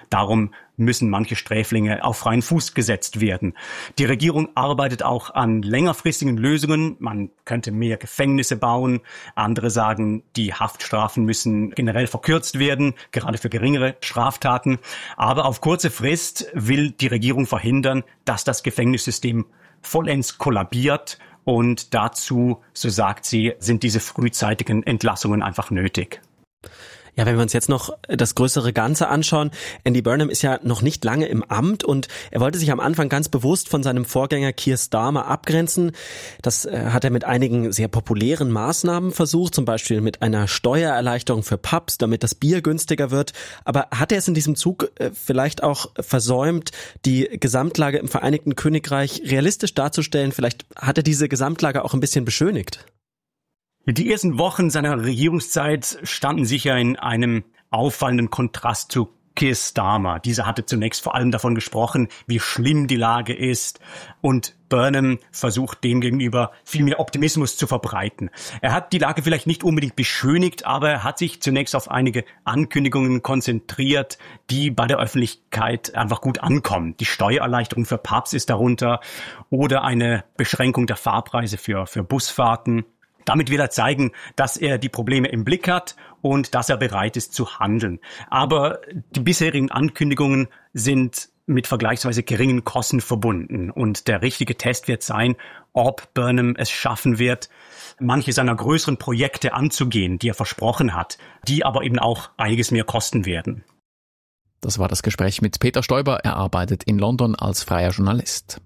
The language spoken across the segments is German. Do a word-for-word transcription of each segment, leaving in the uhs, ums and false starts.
Darum müssen manche Sträflinge auf freien Fuß gesetzt werden. Die Regierung arbeitet auch an längerfristigen Lösungen. Man könnte mehr Gefängnisse bauen. Andere sagen, die Haftstrafen müssen generell verkürzt werden, gerade für geringere Straftaten. Aber auf kurze Frist will die Regierung verhindern, dass das Gefängnissystem vollends kollabiert. Und dazu, so sagt sie, sind diese frühzeitigen Entlassungen einfach nötig. Ja, wenn wir uns jetzt noch das größere Ganze anschauen, Andy Burnham ist ja noch nicht lange im Amt und er wollte sich am Anfang ganz bewusst von seinem Vorgänger Keir Starmer abgrenzen. Das äh, hat er mit einigen sehr populären Maßnahmen versucht, zum Beispiel mit einer Steuererleichterung für Pubs, damit das Bier günstiger wird. Aber hat er es in diesem Zug äh, vielleicht auch versäumt, die Gesamtlage im Vereinigten Königreich realistisch darzustellen? Vielleicht hat er diese Gesamtlage auch ein bisschen beschönigt. Die ersten Wochen seiner Regierungszeit standen sicher in einem auffallenden Kontrast zu Keir Starmer. Dieser hatte zunächst vor allem davon gesprochen, wie schlimm die Lage ist, und Burnham versucht demgegenüber viel mehr Optimismus zu verbreiten. Er hat die Lage vielleicht nicht unbedingt beschönigt, aber er hat sich zunächst auf einige Ankündigungen konzentriert, die bei der Öffentlichkeit einfach gut ankommen. Die Steuererleichterung für Pubs ist darunter oder eine Beschränkung der Fahrpreise für, für Busfahrten. Damit will er zeigen, dass er die Probleme im Blick hat und dass er bereit ist zu handeln. Aber die bisherigen Ankündigungen sind mit vergleichsweise geringen Kosten verbunden. Und der richtige Test wird sein, ob Burnham es schaffen wird, manche seiner größeren Projekte anzugehen, die er versprochen hat, die aber eben auch einiges mehr kosten werden. Das war das Gespräch mit Peter Stoiber. Er arbeitet in London als freier Journalist.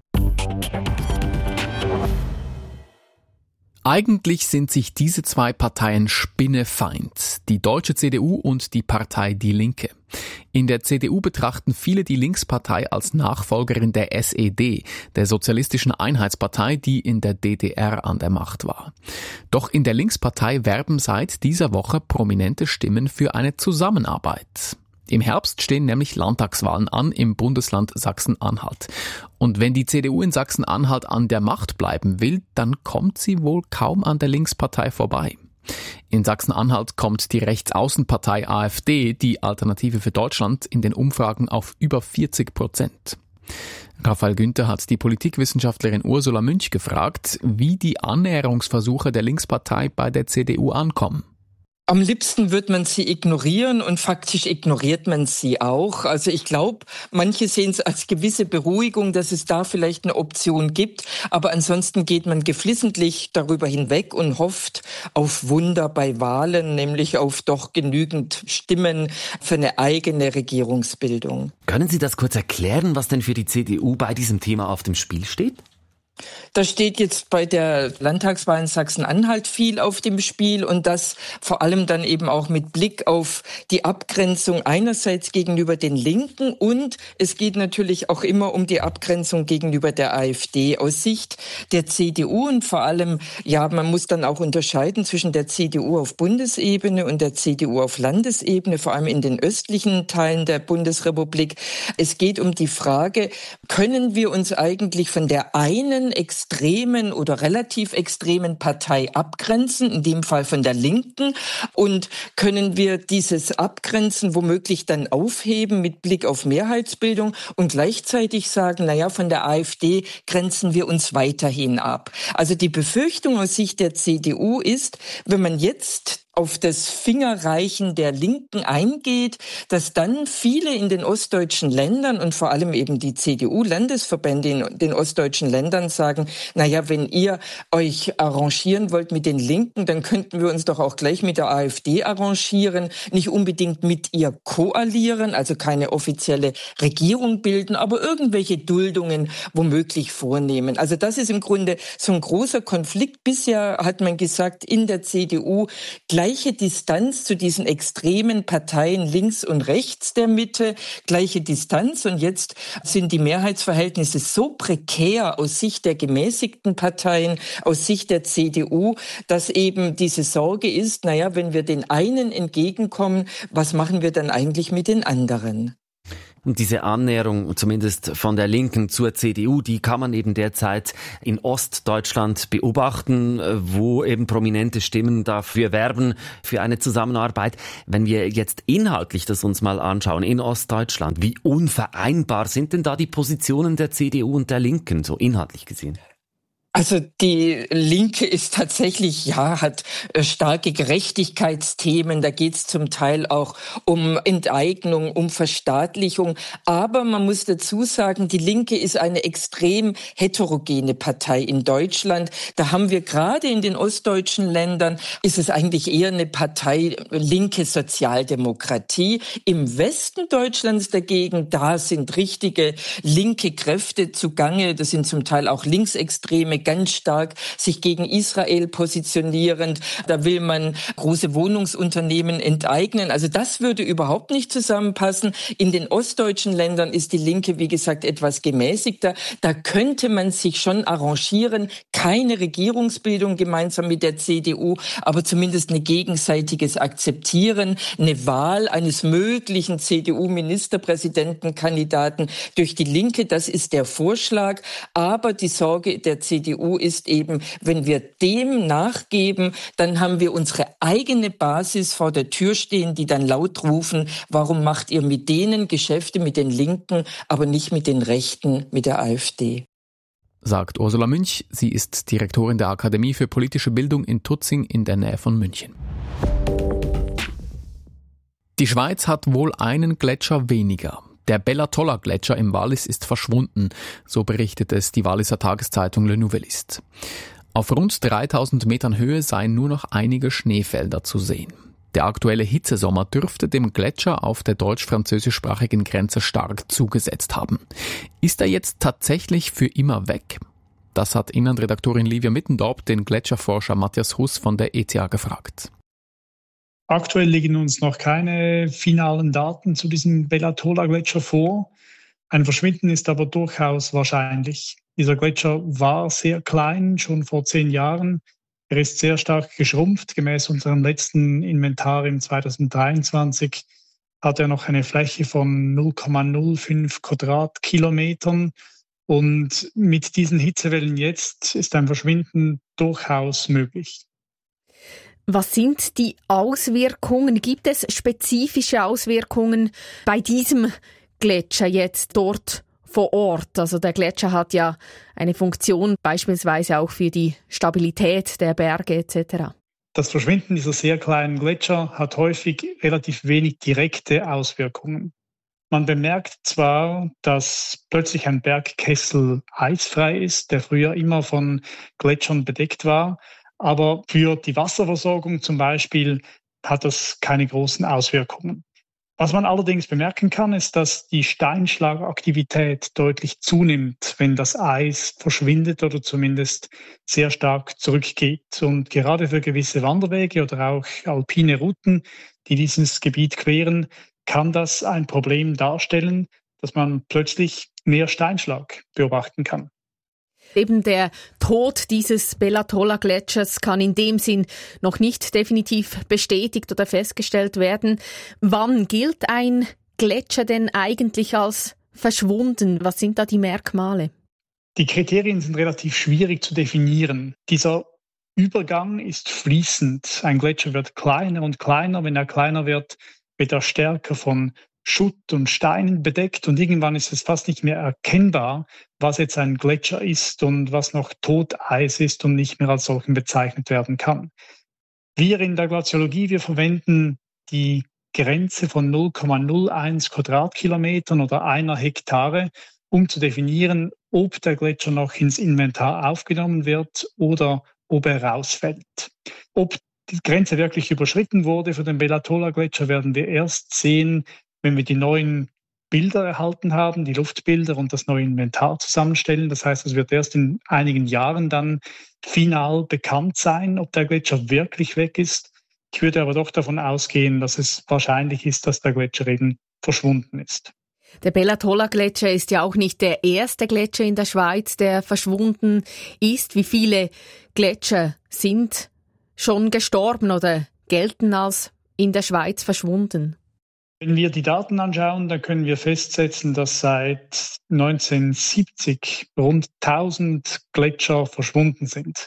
Eigentlich sind sich diese zwei Parteien spinnefeind, die deutsche C D U und die Partei Die Linke. In der C D U betrachten viele die Linkspartei als Nachfolgerin der S E D, der Sozialistischen Einheitspartei, die in der D D R an der Macht war. Doch in der Linkspartei werben seit dieser Woche prominente Stimmen für eine Zusammenarbeit. Im Herbst stehen nämlich Landtagswahlen an im Bundesland Sachsen-Anhalt. Und wenn die C D U in Sachsen-Anhalt an der Macht bleiben will, dann kommt sie wohl kaum an der Linkspartei vorbei. In Sachsen-Anhalt kommt die Rechtsaußenpartei AfD, die Alternative für Deutschland, in den Umfragen auf über vierzig Prozent. Raphael Günther hat die Politikwissenschaftlerin Ursula Münch gefragt, wie die Annäherungsversuche der Linkspartei bei der C D U ankommen. Am liebsten wird man sie ignorieren und faktisch ignoriert man sie auch. Also ich glaube, manche sehen es als gewisse Beruhigung, dass es da vielleicht eine Option gibt. Aber ansonsten geht man geflissentlich darüber hinweg und hofft auf Wunder bei Wahlen, nämlich auf doch genügend Stimmen für eine eigene Regierungsbildung. Können Sie das kurz erklären, was denn für die C D U bei diesem Thema auf dem Spiel steht? Da steht jetzt bei der Landtagswahl in Sachsen-Anhalt viel auf dem Spiel und das vor allem dann eben auch mit Blick auf die Abgrenzung einerseits gegenüber den Linken und es geht natürlich auch immer um die Abgrenzung gegenüber der AfD aus Sicht der C D U und vor allem, ja, man muss dann auch unterscheiden zwischen der C D U auf Bundesebene und der C D U auf Landesebene, vor allem in den östlichen Teilen der Bundesrepublik. Es geht um die Frage, können wir uns eigentlich von der einen extremen oder relativ extremen Partei abgrenzen, in dem Fall von der Linken, und können wir dieses Abgrenzen womöglich dann aufheben mit Blick auf Mehrheitsbildung und gleichzeitig sagen, naja, von der AfD grenzen wir uns weiterhin ab. Also die Befürchtung aus Sicht der C D U ist, wenn man jetzt auf das Fingerreichen der Linken eingeht, dass dann viele in den ostdeutschen Ländern und vor allem eben die C D U-Landesverbände in den ostdeutschen Ländern sagen, naja, wenn ihr euch arrangieren wollt mit den Linken, dann könnten wir uns doch auch gleich mit der AfD arrangieren, nicht unbedingt mit ihr koalieren, also keine offizielle Regierung bilden, aber irgendwelche Duldungen womöglich vornehmen. Also das ist im Grunde so ein großer Konflikt. Bisher hat man gesagt, in der C D U gleiche Distanz zu diesen extremen Parteien links und rechts der Mitte, gleiche Distanz. Und jetzt sind die Mehrheitsverhältnisse so prekär aus Sicht der gemäßigten Parteien, aus Sicht der C D U, dass eben diese Sorge ist, naja, wenn wir den einen entgegenkommen, was machen wir dann eigentlich mit den anderen? Und diese Annäherung, zumindest von der Linken zur C D U, die kann man eben derzeit in Ostdeutschland beobachten, wo eben prominente Stimmen dafür werben, für eine Zusammenarbeit. Wenn wir jetzt inhaltlich das uns mal anschauen, in Ostdeutschland, wie unvereinbar sind denn da die Positionen der C D U und der Linken, so inhaltlich gesehen? Also die Linke ist tatsächlich, ja, hat äh, starke Gerechtigkeitsthemen. Da geht es zum Teil auch um Enteignung, um Verstaatlichung. Aber man muss dazu sagen, die Linke ist eine extrem heterogene Partei in Deutschland. Da haben wir gerade in den ostdeutschen Ländern, ist es eigentlich eher eine Partei linke Sozialdemokratie. Im Westen Deutschlands dagegen, da sind richtige linke Kräfte zugange. Das sind zum Teil auch Linksextreme, ganz stark sich gegen Israel positionierend. Da will man große Wohnungsunternehmen enteignen. Also das würde überhaupt nicht zusammenpassen. In den ostdeutschen Ländern ist die Linke, wie gesagt, etwas gemäßigter. Da könnte man sich schon arrangieren. Keine Regierungsbildung gemeinsam mit der C D U, aber zumindest ein gegenseitiges Akzeptieren, eine Wahl eines möglichen C D U-Ministerpräsidentenkandidaten durch die Linke. Das ist der Vorschlag. Aber die Sorge der C D U ist eben, wenn wir dem nachgeben, dann haben wir unsere eigene Basis vor der Tür stehen, die dann laut rufen, warum macht ihr mit denen Geschäfte, mit den Linken, aber nicht mit den Rechten, mit der AfD? Sagt Ursula Münch. Sie ist Direktorin der Akademie für politische Bildung in Tutzing in der Nähe von München. Die Schweiz hat wohl einen Gletscher weniger. Der Bella-Tolla-Gletscher im Wallis ist verschwunden, so berichtet es die Walliser Tageszeitung Le Nouvelliste. Auf rund dreitausend Metern Höhe seien nur noch einige Schneefelder zu sehen. Der aktuelle Hitzesommer dürfte dem Gletscher auf der deutsch-französischsprachigen Grenze stark zugesetzt haben. Ist er jetzt tatsächlich für immer weg? Das hat Inlandredaktorin Livia Mittendorp den Gletscherforscher Matthias Huss von der E T H gefragt. Aktuell liegen uns noch keine finalen Daten zu diesem Bella-Tolla-Gletscher vor. Ein Verschwinden ist aber durchaus wahrscheinlich. Dieser Gletscher war sehr klein, schon vor zehn Jahren. Er ist sehr stark geschrumpft. Gemäß unserem letzten Inventar im zweitausenddreiundzwanzig hat er noch eine Fläche von null Komma null fünf Quadratkilometern. Und mit diesen Hitzewellen jetzt ist ein Verschwinden durchaus möglich. Was sind die Auswirkungen? Gibt es spezifische Auswirkungen bei diesem Gletscher jetzt dort vor Ort? Also der Gletscher hat ja eine Funktion beispielsweise auch für die Stabilität der Berge et cetera. Das Verschwinden dieser sehr kleinen Gletscher hat häufig relativ wenig direkte Auswirkungen. Man bemerkt zwar, dass plötzlich ein Bergkessel eisfrei ist, der früher immer von Gletschern bedeckt war, aber für die Wasserversorgung zum Beispiel hat das keine großen Auswirkungen. Was man allerdings bemerken kann, ist, dass die Steinschlagaktivität deutlich zunimmt, wenn das Eis verschwindet oder zumindest sehr stark zurückgeht. Und gerade für gewisse Wanderwege oder auch alpine Routen, die dieses Gebiet queren, kann das ein Problem darstellen, dass man plötzlich mehr Steinschlag beobachten kann. Eben der Tod dieses Bella-Tolla-Gletschers kann in dem Sinn noch nicht definitiv bestätigt oder festgestellt werden. Wann gilt ein Gletscher denn eigentlich als verschwunden? Was sind da die Merkmale? Die Kriterien sind relativ schwierig zu definieren. Dieser Übergang ist fließend. Ein Gletscher wird kleiner und kleiner. Wenn er kleiner wird, wird er stärker von Schutt und Steinen bedeckt und irgendwann ist es fast nicht mehr erkennbar, was jetzt ein Gletscher ist und was noch Toteis ist und nicht mehr als solchen bezeichnet werden kann. Wir in der Glaziologie, wir verwenden die Grenze von null Komma null eins Quadratkilometern oder einer Hektare, um zu definieren, ob der Gletscher noch ins Inventar aufgenommen wird oder ob er rausfällt. Ob die Grenze wirklich überschritten wurde für den Bella-Tolla-Gletscher, werden wir erst sehen, wenn wir die neuen Bilder erhalten haben, die Luftbilder und das neue Inventar zusammenstellen. Das heißt, es wird erst in einigen Jahren dann final bekannt sein, ob der Gletscher wirklich weg ist. Ich würde aber doch davon ausgehen, dass es wahrscheinlich ist, dass der Gletscher eben verschwunden ist. Der Bella-Tolla-Gletscher ist ja auch nicht der erste Gletscher in der Schweiz, der verschwunden ist. Wie viele Gletscher sind schon gestorben oder gelten als in der Schweiz verschwunden? Wenn wir die Daten anschauen, dann können wir festsetzen, dass seit neunzehnhundertsiebzig rund tausend Gletscher verschwunden sind.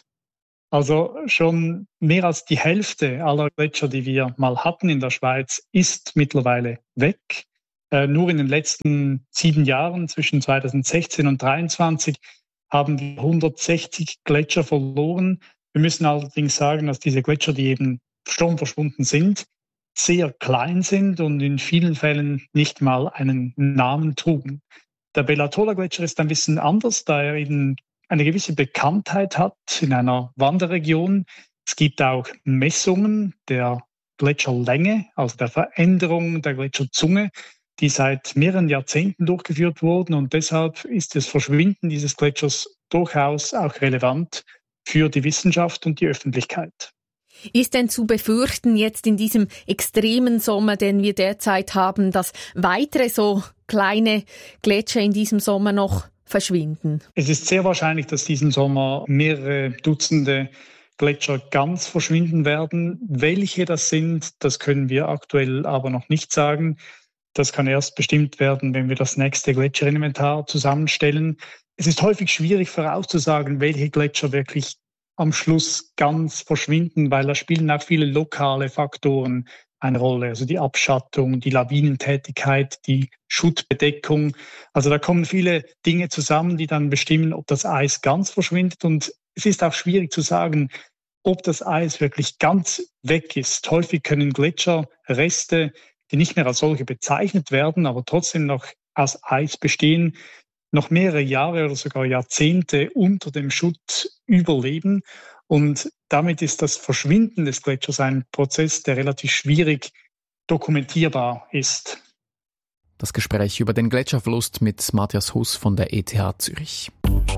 Also schon mehr als die Hälfte aller Gletscher, die wir mal hatten in der Schweiz, ist mittlerweile weg. Äh, nur in den letzten sieben Jahren, zwischen zweitausendsechzehn und zweitausenddreiundzwanzig, haben wir hundertsechzig Gletscher verloren. Wir müssen allerdings sagen, dass diese Gletscher, die eben schon verschwunden sind, sehr klein sind und in vielen Fällen nicht mal einen Namen trugen. Der Bellatola-Gletscher ist ein bisschen anders, da er eben eine gewisse Bekanntheit hat in einer Wanderregion. Es gibt auch Messungen der Gletscherlänge, also der Veränderung der Gletscherzunge, die seit mehreren Jahrzehnten durchgeführt wurden. Und deshalb ist das Verschwinden dieses Gletschers durchaus auch relevant für die Wissenschaft und die Öffentlichkeit. Ist denn zu befürchten jetzt in diesem extremen Sommer, den wir derzeit haben, dass weitere so kleine Gletscher in diesem Sommer noch verschwinden? Es ist sehr wahrscheinlich, dass diesen Sommer mehrere Dutzende Gletscher ganz verschwinden werden. Welche das sind, das können wir aktuell aber noch nicht sagen. Das kann erst bestimmt werden, wenn wir das nächste Gletscherinventar zusammenstellen. Es ist häufig schwierig vorauszusagen, welche Gletscher wirklich am Schluss ganz verschwinden, weil da spielen auch viele lokale Faktoren eine Rolle. Also die Abschattung, die Lawinentätigkeit, die Schuttbedeckung. Also da kommen viele Dinge zusammen, die dann bestimmen, ob das Eis ganz verschwindet. Und es ist auch schwierig zu sagen, ob das Eis wirklich ganz weg ist. Häufig können Gletscherreste, die nicht mehr als solche bezeichnet werden, aber trotzdem noch aus Eis bestehen, noch mehrere Jahre oder sogar Jahrzehnte unter dem Schutt überleben. Und damit ist das Verschwinden des Gletschers ein Prozess, der relativ schwierig dokumentierbar ist. Das Gespräch über den Gletscherverlust mit Matthias Huss von der E T H Zürich.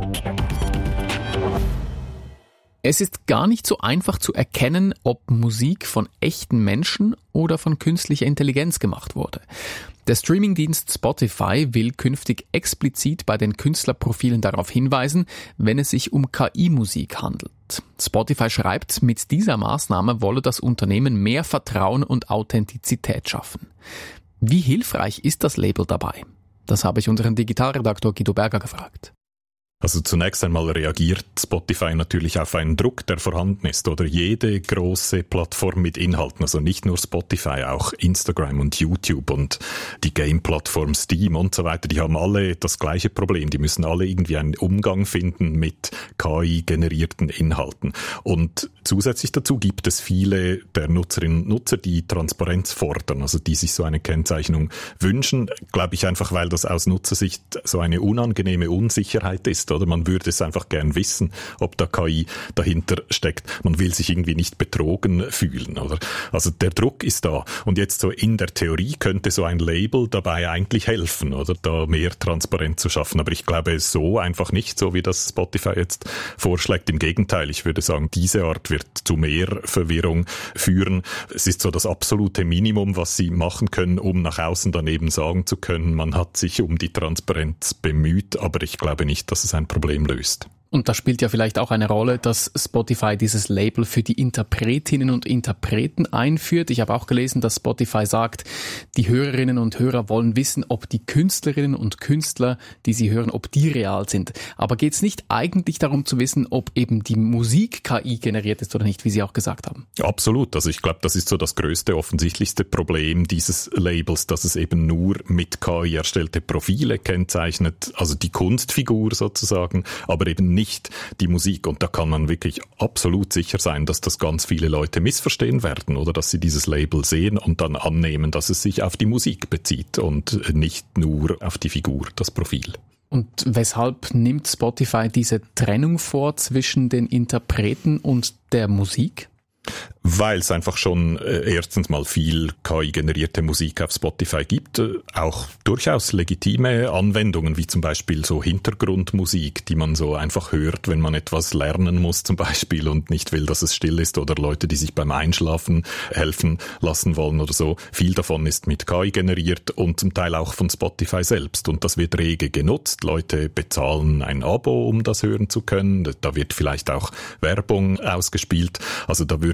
Es ist gar nicht so einfach zu erkennen, ob Musik von echten Menschen oder von künstlicher Intelligenz gemacht wurde. Der Streamingdienst Spotify will künftig explizit bei den Künstlerprofilen darauf hinweisen, wenn es sich um K I-Musik handelt. Spotify schreibt, mit dieser Maßnahme wolle das Unternehmen mehr Vertrauen und Authentizität schaffen. Wie hilfreich ist das Label dabei? Das habe ich unseren Digitalredaktor Guido Berger gefragt. Also zunächst einmal reagiert Spotify natürlich auf einen Druck, der vorhanden ist, oder jede große Plattform mit Inhalten, also nicht nur Spotify, auch Instagram und YouTube und die Game-Plattform Steam und so weiter, die haben alle das gleiche Problem. Die müssen alle irgendwie einen Umgang finden mit K I-generierten Inhalten. Und zusätzlich dazu gibt es viele der Nutzerinnen und Nutzer, die Transparenz fordern, also die sich so eine Kennzeichnung wünschen, glaube ich einfach, weil das aus Nutzersicht so eine unangenehme Unsicherheit ist. Oder man würde es einfach gern wissen, ob da K I dahinter steckt. Man will sich irgendwie nicht betrogen fühlen, oder? Also der Druck ist da. Und jetzt so in der Theorie könnte so ein Label dabei eigentlich helfen, oder? Da mehr Transparenz zu schaffen. Aber ich glaube so einfach nicht, so wie das Spotify jetzt vorschlägt. Im Gegenteil, ich würde sagen, diese Art wird zu mehr Verwirrung führen. Es ist so das absolute Minimum, was sie machen können, um nach außen dann eben sagen zu können, man hat sich um die Transparenz bemüht. Aber ich glaube nicht, dass es ein Problem löst. Und da spielt ja vielleicht auch eine Rolle, dass Spotify dieses Label für die Interpretinnen und Interpreten einführt. Ich habe auch gelesen, dass Spotify sagt, die Hörerinnen und Hörer wollen wissen, ob die Künstlerinnen und Künstler, die sie hören, ob die real sind. Aber geht es nicht eigentlich darum zu wissen, ob eben die Musik K I generiert ist oder nicht, wie Sie auch gesagt haben? Absolut. Also ich glaube, das ist so das größte, offensichtlichste Problem dieses Labels, dass es eben nur mit K I erstellte Profile kennzeichnet, also die Kunstfigur sozusagen, aber eben nicht die Musik. Und da kann man wirklich absolut sicher sein, dass das ganz viele Leute missverstehen werden oder dass sie dieses Label sehen und dann annehmen, dass es sich auf die Musik bezieht und nicht nur auf die Figur, das Profil. Und weshalb nimmt Spotify diese Trennung vor zwischen den Interpreten und der Musik? Weil es einfach schon äh, erstens mal viel K I-generierte Musik auf Spotify gibt, äh, auch durchaus legitime Anwendungen, wie zum Beispiel so Hintergrundmusik, die man so einfach hört, wenn man etwas lernen muss zum Beispiel und nicht will, dass es still ist, oder Leute, die sich beim Einschlafen helfen lassen wollen oder so. Viel davon ist mit K I generiert und zum Teil auch von Spotify selbst, und das wird rege genutzt. Leute bezahlen ein Abo, um das hören zu können. Da wird vielleicht auch Werbung ausgespielt. Also da würde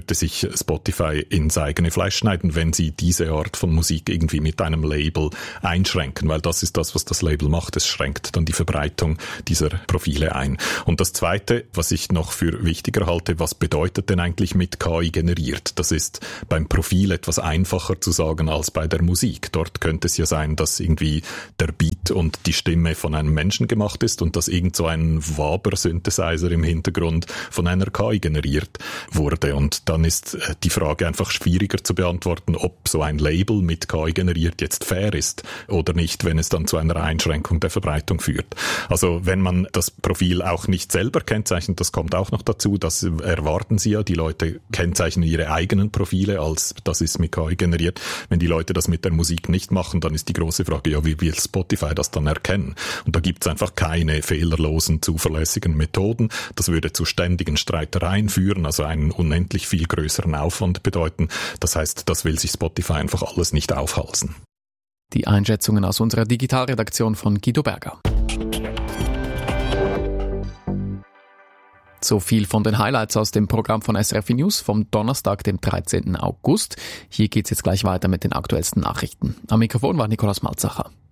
könnte sich Spotify ins eigene Fleisch schneiden, wenn sie diese Art von Musik irgendwie mit einem Label einschränken, weil das ist das, was das Label macht. Es schränkt dann die Verbreitung dieser Profile ein. Und das Zweite, was ich noch für wichtiger halte, was bedeutet denn eigentlich mit K I generiert? Das ist beim Profil etwas einfacher zu sagen als bei der Musik. Dort könnte es ja sein, dass irgendwie der Beat und die Stimme von einem Menschen gemacht ist und dass irgend so ein Waber-Synthesizer im Hintergrund von einer K I generiert wurde. Und dann ist die Frage einfach schwieriger zu beantworten, ob so ein Label mit K I generiert jetzt fair ist oder nicht, wenn es dann zu einer Einschränkung der Verbreitung führt. Also wenn man das Profil auch nicht selber kennzeichnet, das kommt auch noch dazu, das erwarten sie ja, die Leute kennzeichnen ihre eigenen Profile als das ist mit K I generiert. Wenn die Leute das mit der Musik nicht machen, dann ist die große Frage, ja, wie will Spotify das dann erkennen? Und da gibt es einfach keine fehlerlosen, zuverlässigen Methoden. Das würde zu ständigen Streitereien führen, also einen unendlich viel größeren Aufwand bedeuten. Das heißt, das will sich Spotify einfach alles nicht aufhalsen. Die Einschätzungen aus unserer Digitalredaktion von Guido Berger. So viel von den Highlights aus dem Programm von S R F News vom Donnerstag, dem dreizehnten August. Hier geht's jetzt gleich weiter mit den aktuellsten Nachrichten. Am Mikrofon war Nikolaus Malzacher.